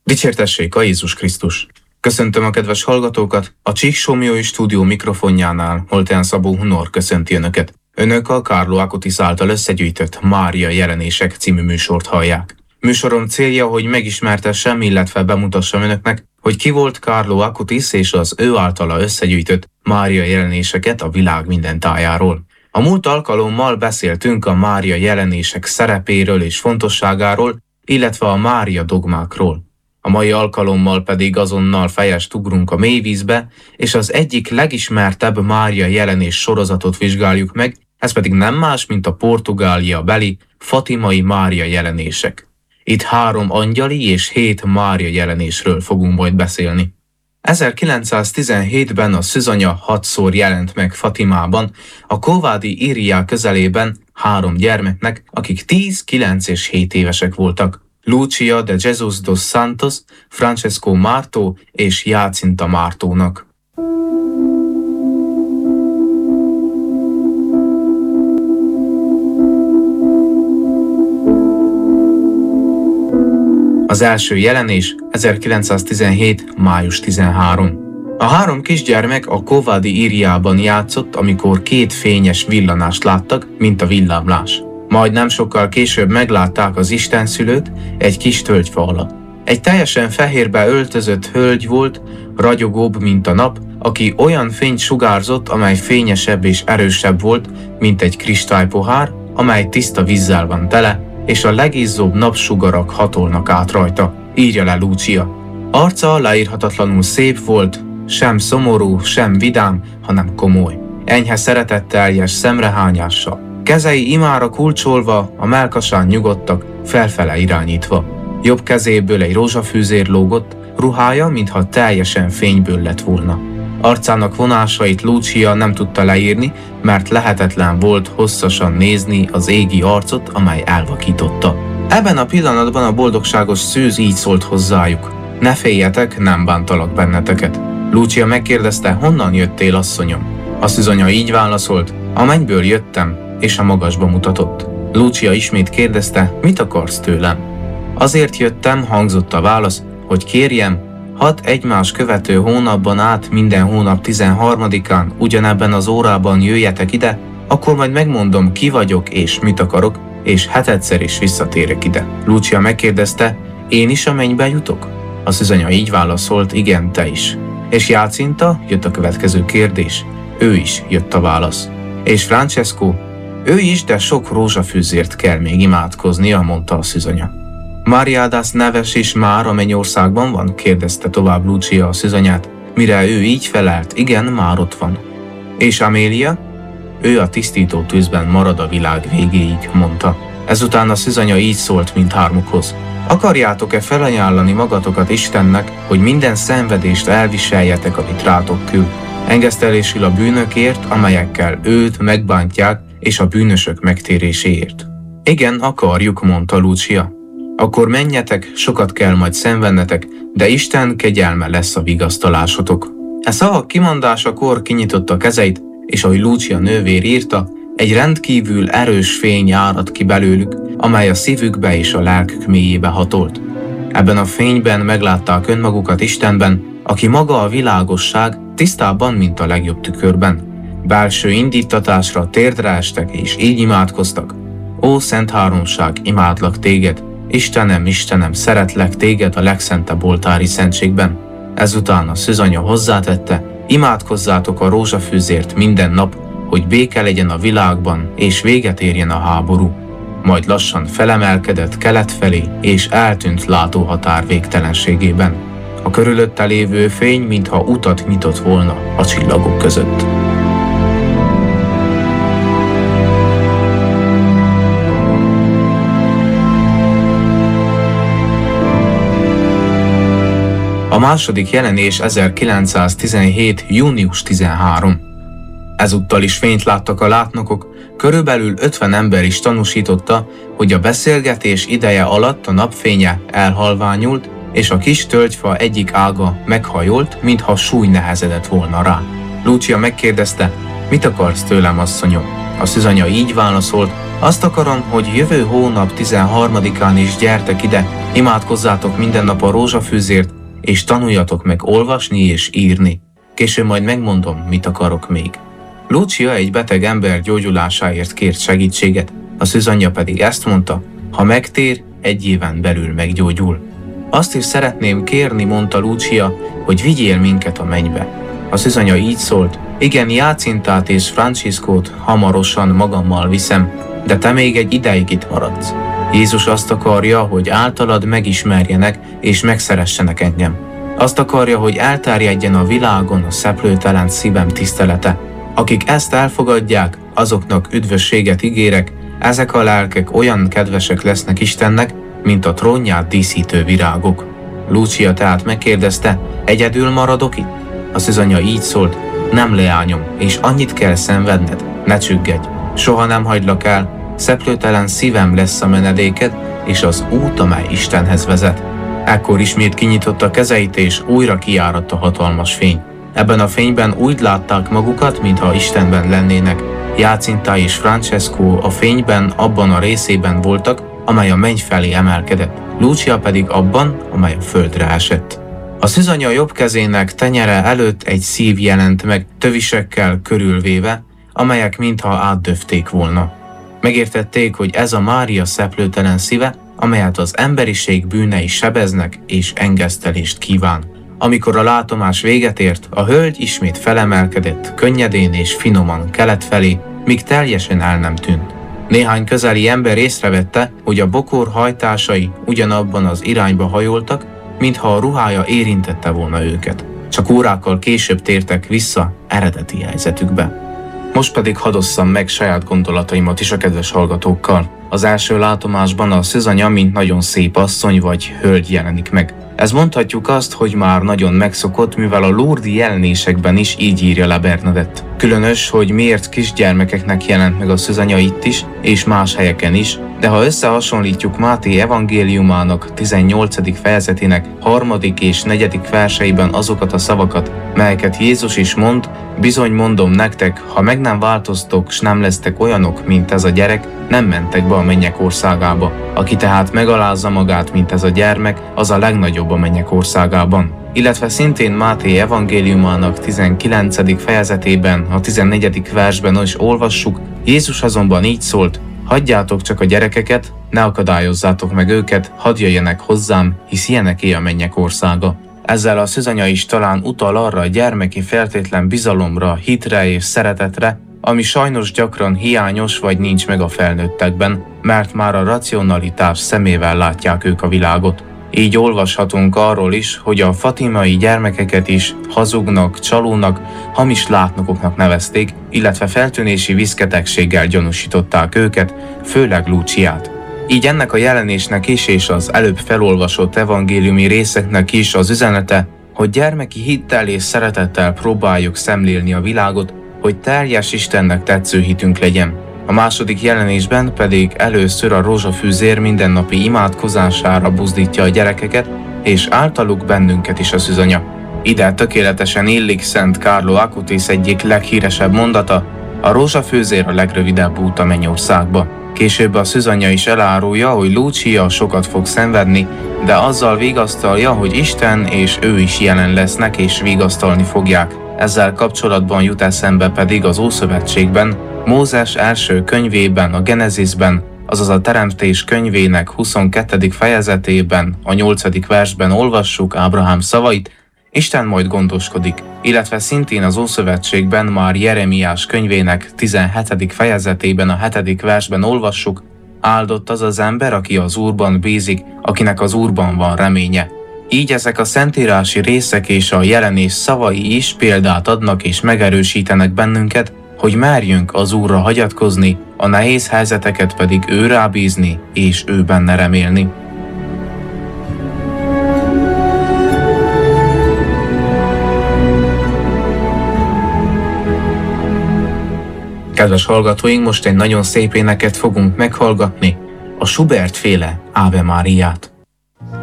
Dicsértessék a Jézus Krisztus! Köszöntöm a kedves hallgatókat, a Csíksomlyói stúdió mikrofonjánál Holteán Szabó Hunor köszönti Önöket. Önök a Carlo Acutis által összegyűjtött Mária jelenések című műsort hallják. Műsorom célja, hogy megismertessem, illetve bemutassam Önöknek, hogy ki volt Carlo Acutis és az ő általa összegyűjtött Mária jelenéseket a világ minden tájáról. A múlt alkalommal beszéltünk a Mária jelenések szerepéről és fontosságáról, illetve a Mária dogmákról. A mai alkalommal pedig azonnal fejest ugrunk a mélyvízbe, és az egyik legismertebb Mária jelenés sorozatot vizsgáljuk meg, ez pedig nem más, mint a Portugália beli fatimai Mária jelenések. Itt 3 angyali és 7 Mária jelenésről fogunk majd beszélni. 1917-ben a szűzanya 6-szor jelent meg Fatimában, a Cova di Iria közelében 3 gyermeknek, akik 10, 9 és 7 évesek voltak. Lucia de Jesus dos Santos, Francesco Marto és Jacinta Martónak. Az első jelenés 1917. május 13. A 3 kisgyermek a Cova di Iriában játszott, amikor 2 fényes villanást láttak, mint a villámlás. Majd nem sokkal később meglátták az istenszülőt egy kis tölgyfa alatt. Egy teljesen fehérbe öltözött hölgy volt, ragyogóbb, mint a nap, aki olyan fényt sugárzott, amely fényesebb és erősebb volt, mint egy kristálypohár, amely tiszta vízzel van tele, és a legizzóbb napsugarak hatolnak át rajta, írja le Lucia. Arca leírhatatlanul szép volt, sem szomorú, sem vidám, hanem komoly. Enyhe szeretetteljes szemrehányással. Kezei imára kulcsolva, a mellkasán nyugodtak, felfele irányítva. Jobb kezéből egy rózsafűzér lógott, ruhája, mintha teljesen fényből lett volna. Arcának vonásait Lucia nem tudta leírni, mert lehetetlen volt hosszasan nézni az égi arcot, amely elvakította. Ebben a pillanatban a boldogságos szűz így szólt hozzájuk. Ne féljetek, nem bántalak benneteket. Lucia megkérdezte, honnan jöttél, asszonyom? A szűzanya így válaszolt, a mennyből jöttem, és a magasba mutatott. Lucia ismét kérdezte, mit akarsz tőlem? Azért jöttem, hangzott a válasz, hogy kérjem, 6 egymás követő hónapban át minden hónap 13-án ugyanebben az órában jöjjetek ide, akkor majd megmondom, ki vagyok és mit akarok, és hetedszer is visszatérek ide. Lucia megkérdezte, én is a mennybe jutok? A szűzanya így válaszolt, igen, te is. És Jacinta? Jött a következő kérdés. Ő is, jött a válasz. És Francesco? Ő is, de sok rózsafűzért kell még imádkoznia, mondta a szűzanya. Mariadas neves is már a mennyországban van? Kérdezte tovább Lucia a szűzanyát, mire ő így felelt, igen, már ott van. És Amélia? Ő a tisztító tűzben marad a világ végéig, mondta. Ezután a szűzanya így szólt mindhármukhoz. Akarjátok-e felajánlani magatokat Istennek, hogy minden szenvedést elviseljetek, amit rátok küld? Engesztelésül a bűnökért, amelyekkel őt megbántják, és a bűnösök megtéréséért. Igen, akarjuk, mondta Lucia. Akkor menjetek, sokat kell majd szenvednetek, de Isten kegyelme lesz a vigasztalásotok. E szavak kimondásakor kinyitotta kezeit, és ahogy Lucia nővér írta, egy rendkívül erős fény árad ki belőlük, amely a szívükbe és a lelkük mélyébe hatolt. Ebben a fényben meglátták önmagukat Istenben, aki maga a világosság, tisztábban, mint a legjobb tükörben. Belső indítatásra térdre estek, és így imádkoztak. Ó, Szent Háromság, imádlak téged! Istenem, Istenem, szeretlek téged a legszentebb oltári szentségben. Ezután a szűzanya hozzátette, imádkozzátok a rózsafűzért minden nap, hogy béke legyen a világban, és véget érjen a háború. Majd lassan felemelkedett kelet felé, és eltűnt látóhatár végtelenségében. A körülötte lévő fény, mintha utat nyitott volna a csillagok között. A második jelenés 1917. június 13. Ezúttal is fényt láttak a látnokok, körülbelül 50 ember is tanúsította, hogy a beszélgetés ideje alatt a napfénye elhalványult, és a kis tölgyfa egyik ága meghajolt, mintha súly nehezedett volna rá. Lucia megkérdezte, mit akarsz tőlem, asszonyom? A szűzanya így válaszolt, Azt akarom, hogy jövő hónap 13-án is gyertek ide, imádkozzátok minden nap a rózsafűzért, és tanuljatok meg olvasni és írni. Később majd megmondom, mit akarok még. Lucia egy beteg ember gyógyulásáért kért segítséget, a szűzanyja pedig ezt mondta, ha megtér, 1 éven belül meggyógyul. Azt is szeretném kérni, mondta Lucia, hogy vigyél minket a mennybe. A szűzanya így szólt, igen, Jácintát és Franciscót hamarosan magammal viszem, de te még egy ideig itt maradsz. Jézus azt akarja, hogy általad megismerjenek és megszeressenek engem. Azt akarja, hogy elterjedjen a világon a szeplőtelen szívem tisztelete. Akik ezt elfogadják, azoknak üdvösséget ígérek, ezek a lelkek olyan kedvesek lesznek Istennek, mint a trónját díszítő virágok. Lucia tehát megkérdezte, egyedül maradok itt? A szűzanya így szólt, nem leányom, és annyit kell szenvedned, ne csüggedj, soha nem hagylak el, szeplőtelen szívem lesz a menedéked, és az út, amely Istenhez vezet. Ekkor ismét kinyitotta kezeit, és újra kiáradt a hatalmas fény. Ebben a fényben úgy látták magukat, mintha Istenben lennének. Jácinta és Francesco a fényben abban a részében voltak, amely a menny felé emelkedett, Lucia pedig abban, amely a földre esett. A szűzanya jobb kezének tenyere előtt egy szív jelent meg, tövisekkel körülvéve, amelyek mintha átdöfték volna. Megértették, hogy ez a Mária szeplőtelen szíve, amelyet az emberiség bűnei sebeznek és engesztelést kíván. Amikor a látomás véget ért, a hölgy ismét felemelkedett, könnyedén és finoman kelet felé, míg teljesen el nem tűnt. Néhány közeli ember észrevette, hogy a bokor hajtásai ugyanabban az irányba hajoltak, mintha a ruhája érintette volna őket. Csak órákkal később tértek vissza eredeti helyzetükbe. Most pedig hadd osszam meg saját gondolataimat is a kedves hallgatókkal. Az első látomásban a szűzanya mint nagyon szép asszony vagy hölgy jelenik meg. Ez mondhatjuk azt, hogy már nagyon megszokott, mivel a Lourdes jelenésekben is így írja le Bernadett. Különös, hogy miért kisgyermekeknek jelent meg a szűzanya itt is, és más helyeken is, de ha összehasonlítjuk Máté evangéliumának 18. fejezetének 3. és 4. verseiben azokat a szavakat, melyeket Jézus is mond, bizony mondom nektek, ha meg nem változtok, s nem lesztek olyanok, mint ez a gyerek, nem mentek be a mennyek országába. Aki tehát megalázza magát, mint ez a gyermek, az a legnagyobb a mennyek országában. Illetve szintén Máté evangéliumának 19. fejezetében, a 14. versben is olvassuk, Jézus azonban így szólt, hagyjátok csak a gyerekeket, ne akadályozzátok meg őket, hadd jöjjenek hozzám, hisz ilyeneké a mennyek országa. Ezzel a szűzanya is talán utal arra a gyermeki feltétlen bizalomra, hitre és szeretetre, ami sajnos gyakran hiányos vagy nincs meg a felnőttekben, mert már a racionalitás szemével látják ők a világot. Így olvashatunk arról is, hogy a fatimai gyermekeket is hazugnak, csalónak, hamis látnokoknak nevezték, illetve feltűnési viszketegséggel gyanúsították őket, főleg Luciát. Így ennek a jelenésnek is és az előbb felolvasott evangéliumi részeknek is az üzenete, hogy gyermeki hittel és szeretettel próbáljuk szemlélni a világot, hogy teljes Istennek tetsző hitünk legyen. A második jelenésben pedig először a rózsafűzér mindennapi imádkozására buzdítja a gyerekeket, és általuk bennünket is a szűzanya. Ide tökéletesen illik Szent Carlo Acutis egyik leghíresebb mondata, a rózsafűzér a legrövidebb út a mennyországba. Később a szűzanya is elárulja, hogy Lucia sokat fog szenvedni, de azzal vigasztalja, hogy Isten és ő is jelen lesznek és vigasztalni fogják. Ezzel kapcsolatban jut eszembe pedig az Ószövetségben, Mózes első könyvében, a Genezisben, azaz a Teremtés könyvének 22. fejezetében, a 8. versben olvassuk Ábrahám szavait, Isten majd gondoskodik, illetve szintén az Ószövetségben már Jeremiás könyvének 17. fejezetében, a 7. versben olvassuk, áldott az az ember, aki az Úrban bízik, akinek az Úrban van reménye. Így ezek a szentírási részek és a jelenés szavai is példát adnak és megerősítenek bennünket, hogy merjünk az Úrra hagyatkozni, a nehéz helyzeteket pedig ő rábízni és ő benne remélni. Kedves hallgatóink, most egy nagyon szép éneket fogunk meghallgatni, a Schubert féle Ave Máriát.